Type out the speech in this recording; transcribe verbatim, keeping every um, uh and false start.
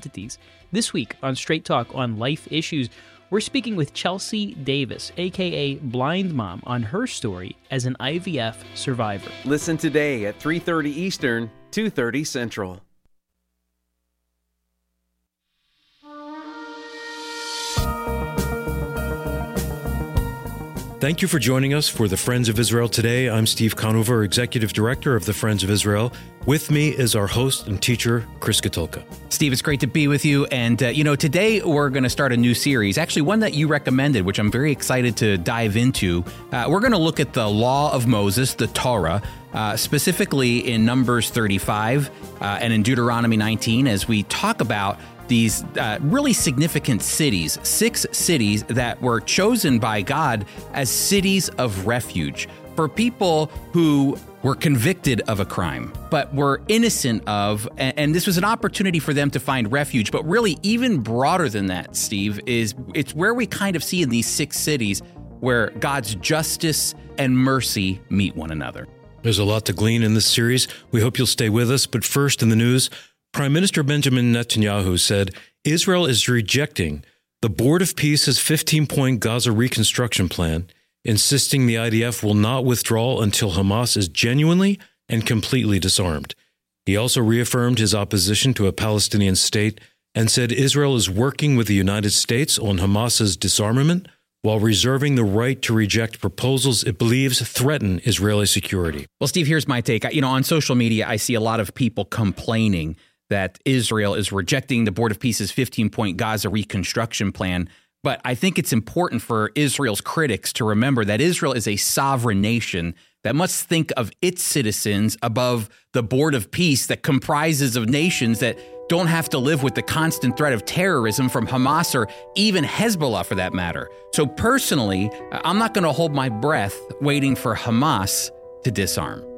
entities. This week on Straight Talk on Life Issues, we're speaking with Chelsea Davis, aka Blind Mom, on her story as an I V F survivor. Listen today at three thirty Eastern, two thirty Central. Thank you for joining us for the Friends of Israel Today. I'm Steve Conover, Executive Director of the Friends of Israel. With me is our host and teacher, Chris Katulka. Steve, it's great to be with you. And, uh, you know, today we're going to start a new series, actually one that you recommended, which I'm very excited to dive into. Uh, we're going to look at the Law of Moses, the Torah, uh, specifically in Numbers thirty-five uh, and in Deuteronomy nineteen, as we talk about these uh, really significant cities, six cities that were chosen by God as cities of refuge for people who were convicted of a crime, but were innocent of, and, and this was an opportunity for them to find refuge. But really, even broader than that, Steve, is it's where we kind of see in these six cities where God's justice and mercy meet one another. There's a lot to glean in this series. We hope you'll stay with us. But first, in the news, Prime Minister Benjamin Netanyahu said Israel is rejecting the Board of Peace's fifteen-point Gaza reconstruction plan, insisting the I D F will not withdraw until Hamas is genuinely and completely disarmed. He also reaffirmed his opposition to a Palestinian state and said Israel is working with the United States on Hamas's disarmament while reserving the right to reject proposals it believes threaten Israeli security. Well, Steve, here's my take. You know, on social media, I see a lot of people complaining that Israel is rejecting the Board of Peace's fifteen-point Gaza reconstruction plan. But I think it's important for Israel's critics to remember that Israel is a sovereign nation that must think of its citizens above the Board of Peace that comprises of nations that don't have to live with the constant threat of terrorism from Hamas or even Hezbollah for that matter. So personally, I'm not going to hold my breath waiting for Hamas to disarm.